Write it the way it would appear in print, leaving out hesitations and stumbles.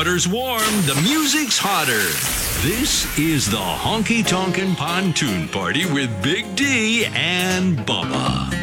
water's warm, the music's hotter. This is the Honky Tonkin' Pontoon Party with Big D and Bubba.